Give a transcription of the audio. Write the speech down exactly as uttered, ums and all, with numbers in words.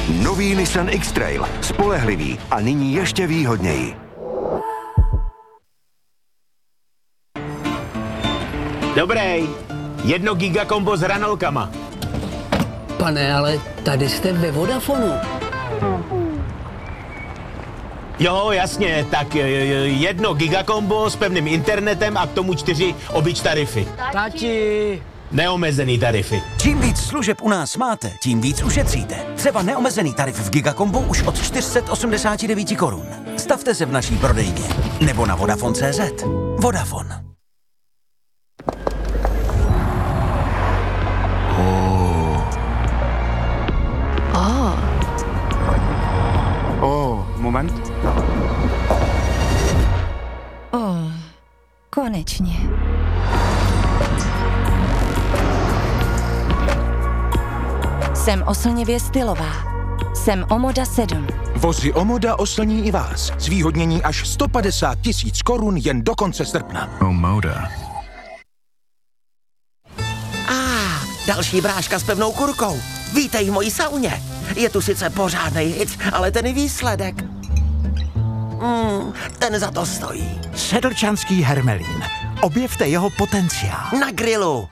Nový Nissan X-Trail. Spolehlivý a nyní ještě výhodněji. Dobrý. Jedno gigakombo s hranolkama. Pane, ale tady jste ve Vodafonu. Jo, jasně, tak jedno gigakombo s pevným internetem a k tomu čtyři obyč tarify. Tati! Neomezený tarify. Čím víc služeb u nás máte, tím víc ušetříte. Třeba neomezený tarif v Gigakombu už od čtyři sta osmdesát devět korun. Stavte se v naší prodejně. Nebo na Vodafone tečka cé zet. Vodafone. Oh. Oh, moment. Oh, konečně. Jsem oslnivě stylová. Jsem Omoda sedm. Vozy Omoda oslní i vás. Zvýhodnění až sto padesát tisíc korun jen do konce srpna. Omoda. Ah, další bráška s pevnou kurkou. Vítej v mojí sauně. Je tu sice pořádnej hit, ale ten výsledek... Mm, ten za to stojí. Sedlčanský hermelín. Objevte jeho potenciál. Na grilu.